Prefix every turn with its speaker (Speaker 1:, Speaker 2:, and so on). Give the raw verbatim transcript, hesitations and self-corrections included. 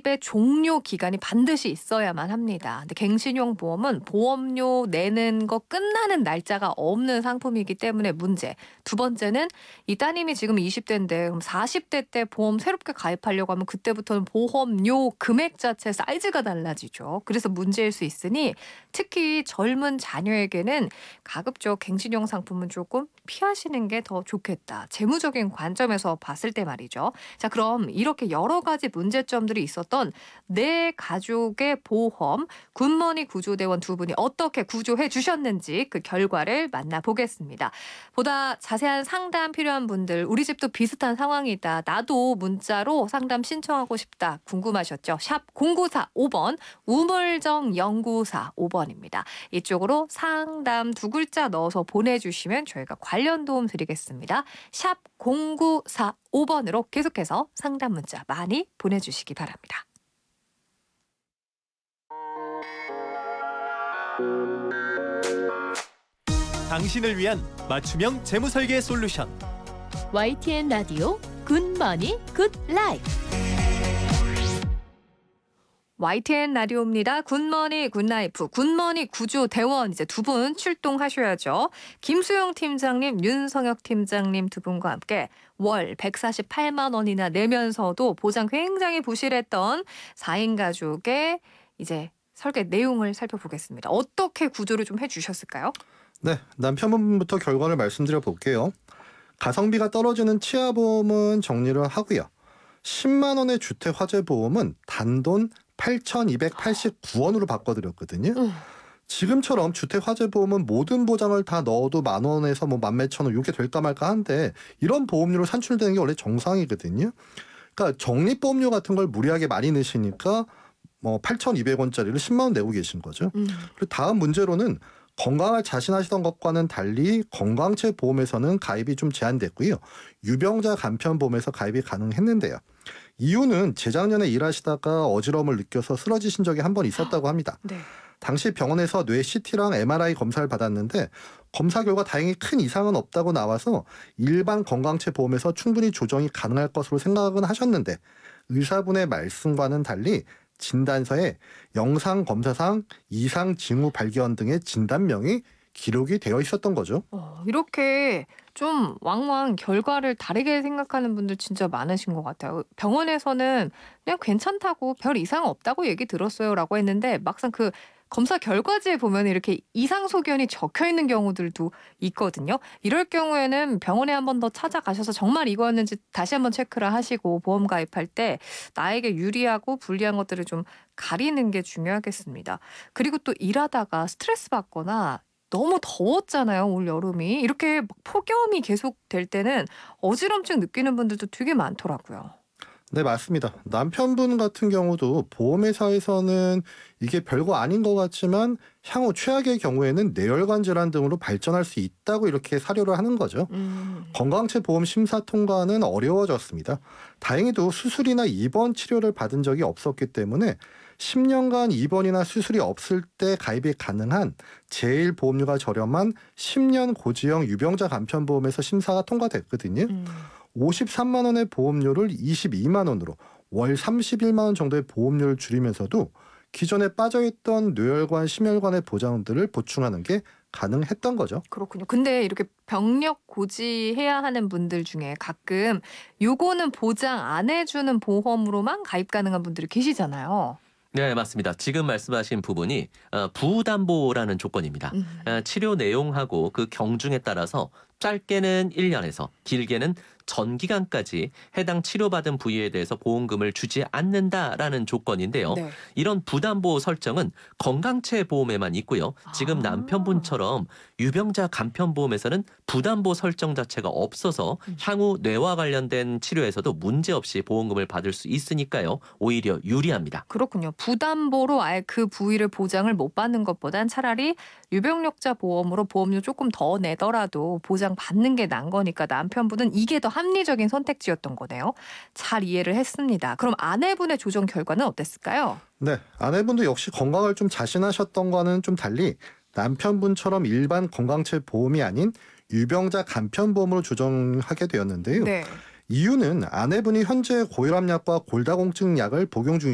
Speaker 1: 가입의 종료 기간이 반드시 있어야만 합니다. 근데 갱신형 보험은 보험료 내는 거 끝나는 날짜가 없는 상품이기 때문에 문제. 두 번째는 이 따님이 지금 이십 대인데 그럼 사십 대 때 보험 새롭게 가입하려고 하면 그때부터는 보험료 금액 자체 사이즈가 달라지죠. 그래서 문제일 수 있으니 특히 젊은 자녀에게는 가급적 갱신형 상품은 조금 피하시는 게 더 좋겠다. 재무적인 관점에서 봤을 때 말이죠. 자, 그럼 이렇게 여러 가지 문제점들이 있었던 내 가족의 보험 굿머니 구조대원 두 분이 어떻게 구조해 주셨는지 그 결과를 만나보겠습니다. 보다 자세한 상담 필요한 분들, 우리 집도 비슷한 상황이다, 나도 문자로 상담 신청하고 싶다 궁금하셨죠? 샵 공구사오 번 우물정 연구사오 번입니다. 이쪽으로 상담 두 글자 넣어서 보내주시면 저희가 관련 도움 드리겠습니다. 샵 공구사오 번으로 계속해서 상담 문자 많이 보내주시기 바랍니다.
Speaker 2: 당신을 위한 맞춤형 재무설계 솔루션
Speaker 3: 와이티엔 라디오 굿머니 굿라이프.
Speaker 1: 와이티엔 라디오입니다. 굿머니 굿라이프, 굿머니 구조대원 이제 두 분 출동하셔야죠. 김수영 팀장님, 윤성혁 팀장님 두 분과 함께 월 백사십팔만 원이나 내면서도 보장 굉장히 부실했던 사 인 가족의 이제 설계 내용을 살펴보겠습니다. 어떻게 구조를 좀 해주셨을까요?
Speaker 4: 네, 남편분부터 결과를 말씀드려 볼게요. 가성비가 떨어지는 치아보험은 정리를 하고요. 십만 원의 주택화재보험은 단돈 팔천이백팔십구 원으로 바꿔드렸거든요.
Speaker 1: 음.
Speaker 4: 지금처럼 주택화재보험은 모든 보장을 다 넣어도 만 원에서 뭐 만 몇천 원 이게 될까 말까 한데 이런 보험료로 산출되는 게 원래 정상이거든요. 그러니까 적립보험료 같은 걸 무리하게 많이 내시니까 뭐 팔천이백 원짜리를 십만 원 내고 계신 거죠.
Speaker 1: 음.
Speaker 4: 그리고 다음 문제로는 건강을 자신하시던 것과는 달리 건강체 보험에서는 가입이 좀 제한됐고요. 유병자 간편보험에서 가입이 가능했는데요. 이유는 재작년에 일하시다가 어지러움을 느껴서 쓰러지신 적이 한 번 있었다고 합니다.
Speaker 1: 네.
Speaker 4: 당시 병원에서 뇌 씨티랑 엠알아이 검사를 받았는데 검사 결과 다행히 큰 이상은 없다고 나와서 일반 건강체 보험에서 충분히 조정이 가능할 것으로 생각은 하셨는데 의사분의 말씀과는 달리 진단서에 영상검사상 이상 징후 발견 등의 진단명이 기록이 되어 있었던 거죠.
Speaker 1: 어, 이렇게 좀 왕왕 결과를 다르게 생각하는 분들 진짜 많으신 것 같아요. 병원에서는 그냥 괜찮다고 별 이상 없다고 얘기 들었어요 라고 했는데 막상 그 검사 결과지에 보면 이렇게 이상 소견이 적혀 있는 경우들도 있거든요. 이럴 경우에는 병원에 한 번 더 찾아가셔서 정말 이거였는지 다시 한번 체크를 하시고 보험 가입할 때 나에게 유리하고 불리한 것들을 좀 가리는 게 중요하겠습니다. 그리고 또 일하다가 스트레스 받거나 너무 더웠잖아요, 올 여름이. 이렇게 막 폭염이 계속될 때는 어지럼증 느끼는 분들도 되게 많더라고요.
Speaker 4: 네, 맞습니다. 남편분 같은 경우도 보험회사에서는 이게 별거 아닌 것 같지만 향후 최악의 경우에는 뇌혈관 질환 등으로 발전할 수 있다고 이렇게 사료를 하는 거죠.
Speaker 1: 음.
Speaker 4: 건강체 보험 심사 통과는 어려워졌습니다. 다행히도 수술이나 입원 치료를 받은 적이 없었기 때문에 십 년간 입원이나 수술이 없을 때 가입이 가능한 제일 보험료가 저렴한 십 년 고지형 유병자 간편보험에서 심사가 통과됐거든요.
Speaker 1: 음.
Speaker 4: 오십삼만 원의 보험료를 이십이만 원으로 월 삼십일만 원 정도의 보험료를 줄이면서도 기존에 빠져있던 뇌혈관, 심혈관의 보장들을 보충하는 게 가능했던 거죠.
Speaker 1: 그렇군요. 근데 이렇게 병력 고지해야 하는 분들 중에 가끔 요거는 보장 안 해주는 보험으로만 가입 가능한 분들이 계시잖아요.
Speaker 5: 네, 맞습니다. 지금 말씀하신 부분이 어, 부담보라는 조건입니다.
Speaker 1: 음.
Speaker 5: 어, 치료 내용하고 그 경중에 따라서 짧게는 일 년에서 길게는 전 기간까지 해당 치료받은 부위에 대해서 보험금을 주지 않는다라는 조건인데요.
Speaker 1: 네.
Speaker 5: 이런 부담보 설정은 건강체 보험에만 있고요. 지금
Speaker 1: 아.
Speaker 5: 남편분처럼 유병자 간편보험에서는 부담보 설정 자체가 없어서
Speaker 1: 음.
Speaker 5: 향후 뇌와 관련된 치료에서도 문제없이 보험금을 받을 수 있으니까요. 오히려 유리합니다.
Speaker 1: 그렇군요. 부담보로 아예 그 부위를 보장을 못 받는 것보단 차라리 유병력자 보험으로 보험료 조금 더 내더라도 보장 받는 게 난 거니까 남편분은 이게 더 합리적인 선택지였던 거네요. 잘 이해를 했습니다. 그럼 아내분의 조정 결과는 어땠을까요?
Speaker 4: 네, 아내분도 역시 건강을 좀 자신하셨던 거는 좀 달리 남편분처럼 일반 건강체 보험이 아닌 유병자 간편보험으로 조정하게 되었는데요.
Speaker 1: 네.
Speaker 4: 이유는 아내분이 현재 고혈압약과 골다공증 약을 복용 중